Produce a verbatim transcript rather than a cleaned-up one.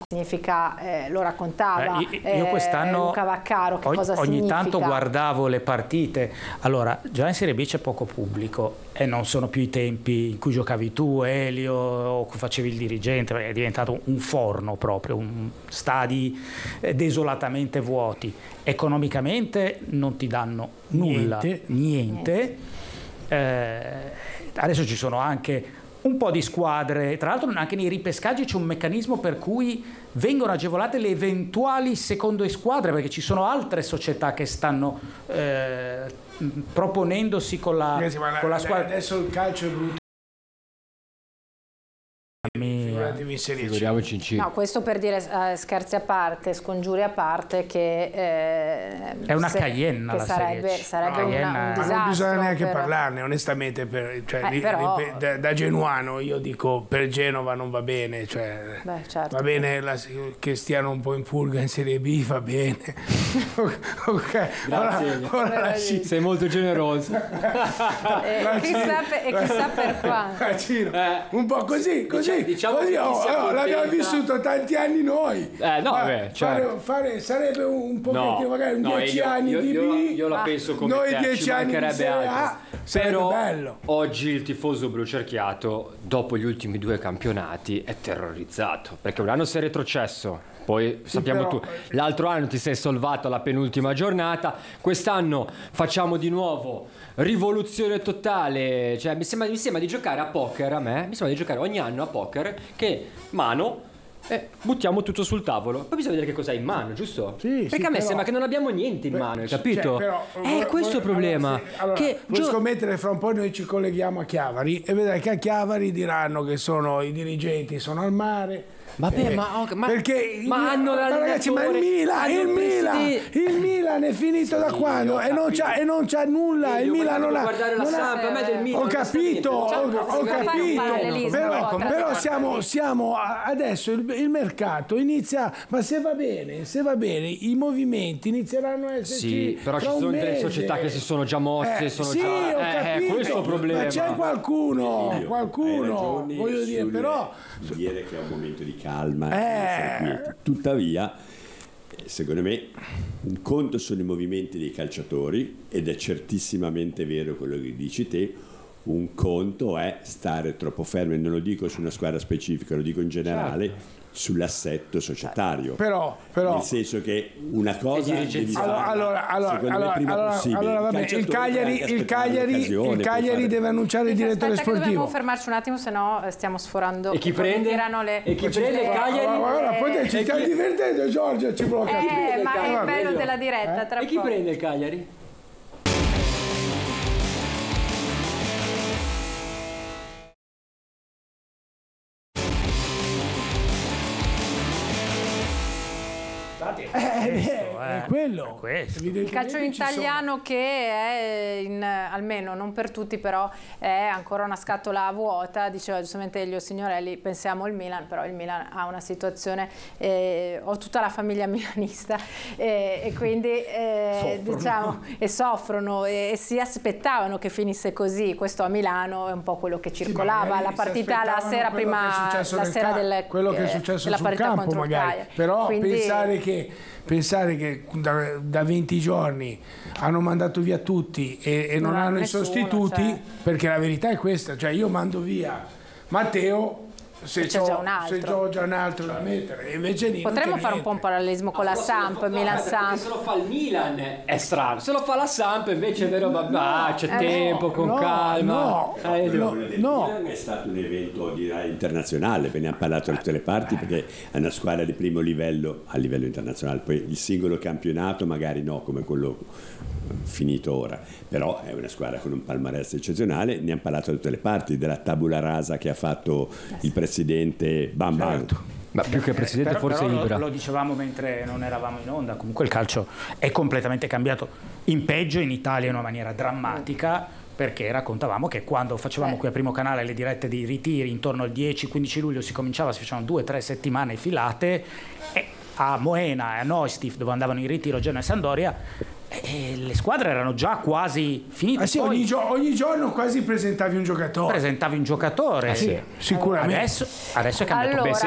significa, eh, lo raccontava eh, io, io quest'anno eh, Luca Vaccaro, che ogni, cosa ogni significa. tanto guardavo le partite. Allora, già in Serie B c'è poco pubblico e non sono più i tempi in cui giocavi tu, Elio, o facevi il dirigente, perché è diventato un forno proprio, un stadi desolatamente vuoti. Economicamente non ti danno nulla, niente, niente. niente. Eh, adesso ci sono anche un po' di squadre, tra l'altro anche nei ripescaggi c'è un meccanismo per cui vengono agevolate le eventuali seconde squadre, perché ci sono altre società che stanno eh, proponendosi con la, Ragazzi, ma con la squadra. Adesso il calcio è brutto. Figuriamoci in C. No, questo per dire, eh, scherzi a parte, scongiuri a parte, che eh, è una se, Cayenne che la sarebbe, serie sarebbe no, una, un ma disastro. non bisogna neanche per... parlarne onestamente, per, cioè, eh, li, però... li, da, da genuano io dico per Genova non va bene, cioè, Beh, certo. va bene la, che stiano un po' in purga in Serie B, va bene. Ok, grazie, ora, ora la C... sei molto generoso. E chissà, per, chissà per quanto. Eh, un po' così, così, diciamo, così oh, oh, l'abbiamo vissuto tanti anni noi. Eh, no, Ma beh, fare, certo. fare, sarebbe un pochettino, no, magari un no, dieci io, anni io, di io, B, io la penso come noi te, dieci ci anni di mancherebbe Serie A, altro. Però bello. Oggi il tifoso blucerchiato, dopo gli ultimi due campionati, è terrorizzato, perché un anno sei retrocesso. Poi sì, sappiamo però... tu, l'altro anno ti sei salvato alla penultima giornata, quest'anno facciamo di nuovo rivoluzione totale, cioè mi sembra, mi sembra di giocare a poker a me, mi sembra di giocare ogni anno a poker, che mano e buttiamo tutto sul tavolo, poi bisogna vedere che cosa hai in mano, giusto? Sì, perché sì, a me però... sembra che non abbiamo niente in mano, hai cioè, capito? però, è questo il problema. Allora, sì, allora, che vuoi gio... scommettere fra un po' noi ci colleghiamo a Chiavari e vedrai che a Chiavari diranno che sono i dirigenti sono al mare. Vabbè, eh, ma, okay, ma, perché ma hanno ma ragazzi, ma il Milan, il Milan, il Milan è finito da quando e non c'ha, e non c'ha nulla. Il Milan non ha. Guardare la stampa, a me del Milan. Ho capito, ho, ho capito. Però, però siamo, siamo adesso il, il mercato inizia, ma se va bene, se va bene, i movimenti inizieranno a esserci. Sì, però ci sono delle società che si sono già mosse, eh, sono sì, già. Ho capito, eh, questo problema. Ma c'è qualcuno, Emilio, qualcuno, voglio dire, però. Dire che è un momento di calma, eh. tuttavia secondo me un conto sono i movimenti dei calciatori ed è certissimamente vero quello che dici te, un conto è stare troppo fermi, non lo dico su una squadra specifica, lo dico in generale, certo, sull'assetto societario, però, però nel senso che una cosa devi allora, allora, allora, secondo allora, me prima allora, possibile. Allora, vabbè, il, il Cagliari, il Cagliari, il Cagliari fare... deve annunciare il direttore Aspetta sportivo. Dobbiamo fermarci un attimo, se no stiamo sforando. E chi prende? Le... E chi prende il Cagliari? Allora, poi ci stai divertendo, Giorgio, ci blocca. Eh, ma è il bello della diretta. Tra e chi prende il Cagliari? Eh, questo, eh, è quello. È il calcio italiano che è in, almeno non per tutti, però è ancora una scatola vuota. Diceva giustamente Elio Signorelli, pensiamo al Milan, però il Milan ha una situazione, eh, ho tutta la famiglia milanista eh, e quindi eh, soffrono. diciamo e soffrono e, e si aspettavano che finisse così. Questo a Milano è un po' quello che circolava, sì, la partita la sera prima, la sera del, quello che è successo della sul partita campo contro magari, Cagliari. però Quindi, pensare che pensare che da, da venti giorni hanno mandato via tutti e, e non, non hanno nessuno, i sostituti, cioè... perché la verità è questa, cioè io mando via Matteo se c'è già un altro, se c'ho già un altro da mettere, e invece lì potremmo fare un po' un parallelismo con ah, la Samp, no, Milan Samp. Se lo fa il Milan è strano, se lo fa la Samp invece è vero, vabbè, no, c'è eh, tempo, no, con no, calma. No, eh, no, no, del no. Milan è stato un evento direi internazionale, ve ne hanno parlato da tutte le parti, perché è una squadra di primo livello a livello internazionale, poi il singolo campionato magari no, come quello finito ora, però è una squadra con un palmarès eccezionale, ne hanno parlato da tutte le parti, della tabula rasa che ha fatto il presidente Bam Bam. Certo. Ma più che presidente eh, però, forse però Ibra. Lo, lo dicevamo mentre non eravamo in onda, comunque il calcio è completamente cambiato in peggio in Italia in una maniera drammatica, perché raccontavamo che quando facevamo eh. qui a Primo Canale le dirette di ritiri intorno al dieci quindici luglio si cominciava, si facevano due o tre settimane filate e a Moena e a Neustift, dove andavano in ritiro Genoa e Sampdoria, e le squadre erano già quasi finite. Ah sì, poi ogni, gio- ogni giorno quasi presentavi un giocatore. Presentavi un giocatore. Ah sì, sicuramente. Adesso, adesso è cambiato. Allora,